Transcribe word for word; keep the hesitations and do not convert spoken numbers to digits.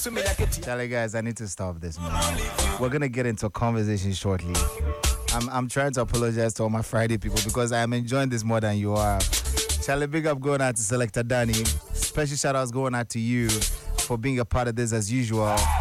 Charlie, guys, I need to stop this, man. We're gonna get into a conversation shortly. I'm I'm trying to apologize to all my Friday people because I am enjoying this more than you are. Charlie, big up going out to Selector Danny. Special shout outs going out to you for being a part of this as usual.